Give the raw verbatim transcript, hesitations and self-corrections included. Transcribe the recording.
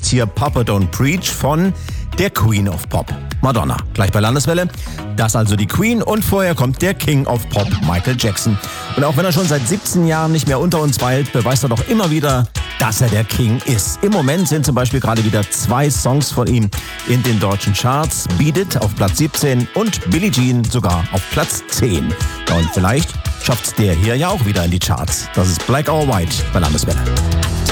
hier Papa Don't Preach von der Queen of Pop, Madonna. Gleich bei Landeswelle. Das also die Queen und vorher kommt der King of Pop, Michael Jackson. Und auch wenn er schon seit siebzehn Jahren nicht mehr unter uns weilt, beweist er doch immer wieder, dass er der King ist. Im Moment sind zum Beispiel gerade wieder zwei Songs von ihm in den deutschen Charts. Beat It auf Platz siebzehn und Billie Jean sogar auf Platz zehn. Und vielleicht schafft's der hier ja auch wieder in die Charts. Das ist Black or White bei Landeswelle.